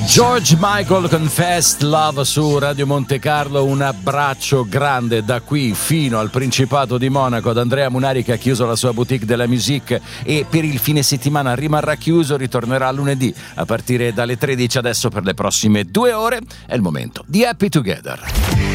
George Michael con Fast Love su Radio Monte Carlo. Un abbraccio grande da qui fino al Principato di Monaco ad Andrea Munari, che ha chiuso la sua boutique della musique e per il fine settimana rimarrà chiuso, ritornerà lunedì a partire dalle 13. Adesso per le prossime 2 ore è il momento di Happy Together.